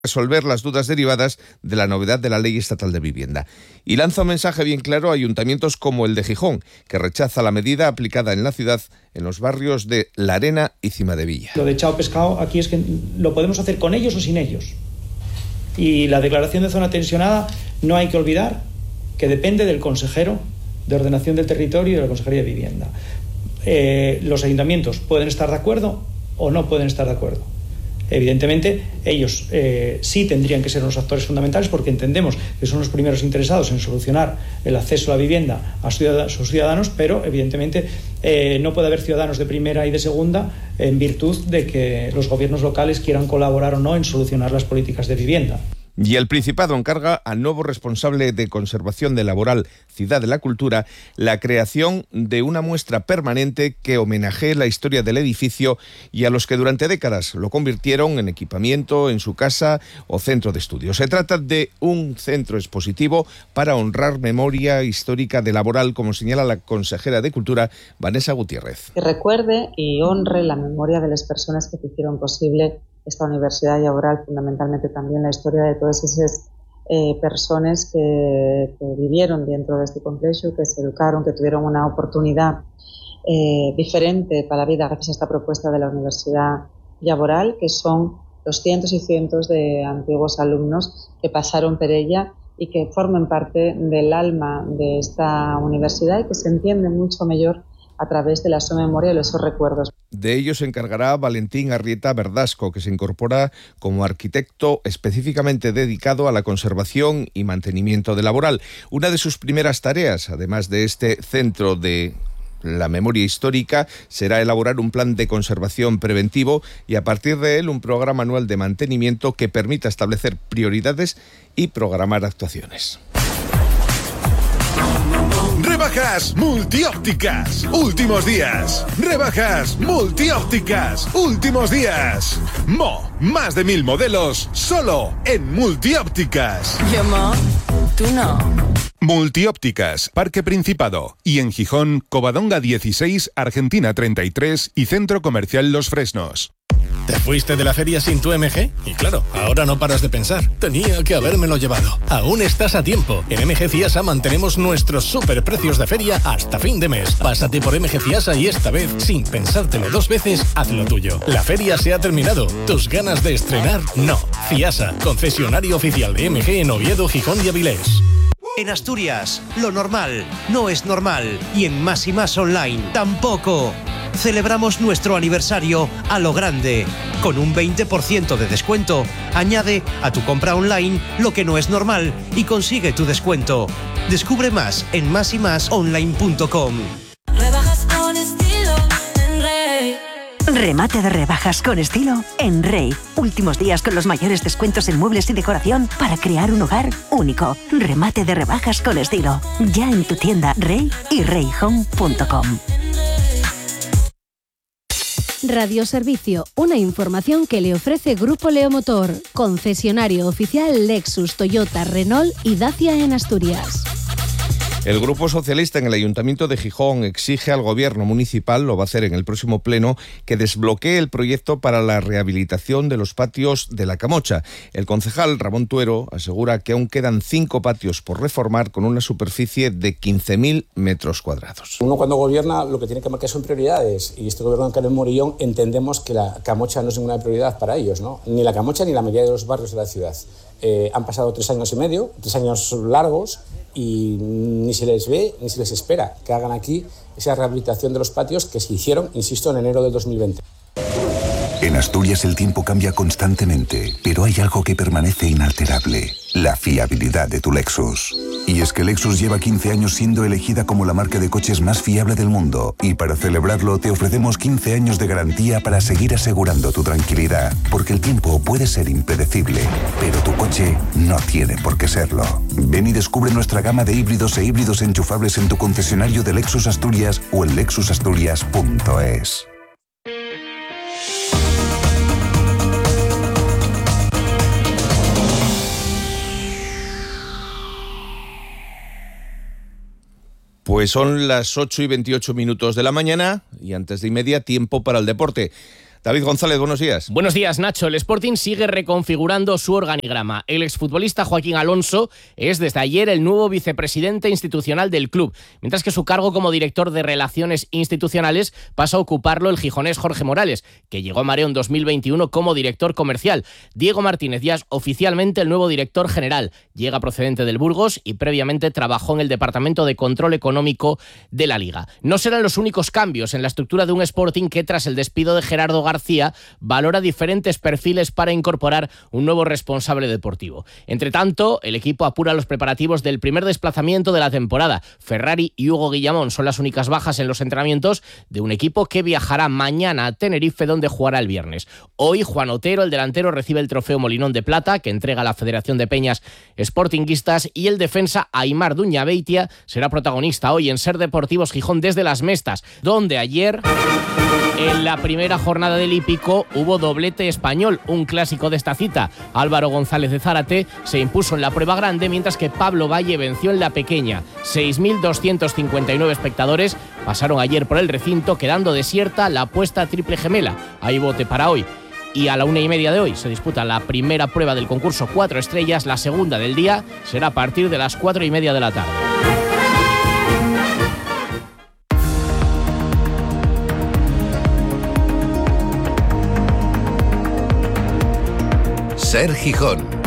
resolver las dudas derivadas de la novedad de la Ley Estatal de Vivienda. Y lanza un mensaje bien claro a ayuntamientos como el de Gijón, que rechaza la medida aplicada en la ciudad en los barrios de La Arena y Cima de Villa. Lo de Chao Pescado aquí es que lo podemos hacer con ellos o sin ellos. Y la declaración de zona tensionada no hay que olvidar que depende del consejero de Ordenación del Territorio y de la Consejería de Vivienda. Los ayuntamientos pueden estar de acuerdo o no pueden estar de acuerdo. Evidentemente, ellos sí tendrían que ser unos actores fundamentales porque entendemos que son los primeros interesados en solucionar el acceso a la vivienda a sus ciudadanos, pero evidentemente no puede haber ciudadanos de primera y de segunda en virtud de que los gobiernos locales quieran colaborar o no en solucionar las políticas de vivienda. Y el Principado encarga al nuevo responsable de conservación de Laboral Ciudad de la Cultura la creación de una muestra permanente que homenajee la historia del edificio y a los que durante décadas lo convirtieron en equipamiento en su casa o centro de estudio. Se trata de un centro expositivo para honrar memoria histórica de Laboral, como señala la consejera de Cultura, Vanessa Gutiérrez. Que recuerde y honre la memoria de las personas que hicieron posible esta universidad laboral, fundamentalmente también la historia de todas esas personas que vivieron dentro de este complejo, que se educaron, que tuvieron una oportunidad diferente para la vida gracias a esta propuesta de la universidad laboral, que son los cientos y cientos de antiguos alumnos que pasaron por ella y que forman parte del alma de esta universidad y que se entiende mucho mejor a través de la su memoria y esos recuerdos. De ello se encargará Valentín Arrieta Verdasco, que se incorpora como arquitecto específicamente dedicado a la conservación y mantenimiento de Laboral. Una de sus primeras tareas, además de este centro de la memoria histórica, será elaborar un plan de conservación preventivo y a partir de él un programa anual de mantenimiento que permita establecer prioridades y programar actuaciones. Rebajas multiópticas, últimos días. Rebajas multiópticas, últimos días. Más de 1000 modelos, solo en multiópticas. Yo, tú no. Multiópticas, Parque Principado. Y en Gijón, Covadonga 16, Argentina 33 y Centro Comercial Los Fresnos. ¿Te fuiste de la feria sin tu MG? Y claro, ahora no paras de pensar. Tenía que habérmelo llevado. Aún estás a tiempo. En MG Fiasa mantenemos nuestros superprecios de feria hasta fin de mes. Pásate por MG Fiasa y esta vez, sin pensártelo dos veces, haz lo tuyo. La feria se ha terminado. ¿Tus ganas de estrenar? No. Fiasa, concesionario oficial de MG en Oviedo, Gijón y Avilés. En Asturias, lo normal no es normal. Y en Más y Más Online, tampoco. Celebramos nuestro aniversario a lo grande. Con un 20% de descuento, añade a tu compra online lo que no es normal y consigue tu descuento. Descubre más en másymasonline.com. Rebajas con estilo en Rey. Remate de rebajas con estilo en Rey. Últimos días con los mayores descuentos en muebles y decoración para crear un hogar único. Remate de rebajas con estilo. Ya en tu tienda Rey y reyhome.com. Radioservicio, una información que le ofrece Grupo Leomotor, concesionario oficial Lexus, Toyota, Renault y Dacia en Asturias. El Grupo Socialista en el Ayuntamiento de Gijón exige al Gobierno municipal, lo va a hacer en el próximo pleno, que desbloquee el proyecto para la rehabilitación de los patios de La Camocha. El concejal Ramón Tuero asegura que aún quedan 5 patios por reformar con una superficie de 15.000 metros cuadrados. Uno cuando gobierna lo que tiene que marcar son prioridades y este gobierno de Carmen Morillón entendemos que La Camocha no es ninguna prioridad para ellos, ¿no? Ni La Camocha ni la mayoría de los barrios de la ciudad. Han pasado 3 años y medio, 3 años largos, y ni se les ve ni se les espera que hagan aquí esa rehabilitación de los patios que se hicieron, insisto, en enero del 2020. En Asturias el tiempo cambia constantemente, pero hay algo que permanece inalterable: la fiabilidad de tu Lexus. Y es que Lexus lleva 15 años siendo elegida como la marca de coches más fiable del mundo. Y para celebrarlo te ofrecemos 15 años de garantía para seguir asegurando tu tranquilidad. Porque el tiempo puede ser impredecible, pero tu coche no tiene por qué serlo. Ven y descubre nuestra gama de híbridos e híbridos enchufables en tu concesionario de Lexus Asturias o en lexusasturias.es. Pues son las 8:28 de la mañana y antes de y media, tiempo para el deporte. David González, buenos días. Buenos días, Nacho. El Sporting sigue reconfigurando su organigrama. El exfutbolista Joaquín Alonso es desde ayer el nuevo vicepresidente institucional del club, mientras que su cargo como director de Relaciones Institucionales pasa a ocuparlo el gijonés Jorge Morales, que llegó a Mareo en 2021 como director comercial. Diego Martínez ya es oficialmente el nuevo director general. Llega procedente del Burgos y previamente trabajó en el Departamento de Control Económico de la Liga. No serán los únicos cambios en la estructura de un Sporting que, tras el despido de Gerardo García, valora diferentes perfiles para incorporar un nuevo responsable deportivo. Entre tanto, el equipo apura los preparativos del primer desplazamiento de la temporada. Ferrari y Hugo Guillamón son las únicas bajas en los entrenamientos de un equipo que viajará mañana a Tenerife, donde jugará el viernes. Hoy, Juan Otero, el delantero, recibe el trofeo Molinón de Plata que entrega la Federación de Peñas Sportinguistas, y el defensa Aimar Duñabeitia será protagonista hoy en Ser Deportivos Gijón desde Las Mestas, donde ayer, en la primera jornada del hípico, hubo doblete español, un clásico de esta cita. Álvaro González de Zárate se impuso en la prueba grande, mientras que Pablo Valle venció en la pequeña. 6.259 espectadores pasaron ayer por el recinto, quedando desierta la apuesta triple gemela. Hay bote para hoy. Y a la 1:30 de hoy se disputa la primera prueba del concurso 4 estrellas. La segunda del día será a partir de las 4:30 de la tarde. Ser Gijón.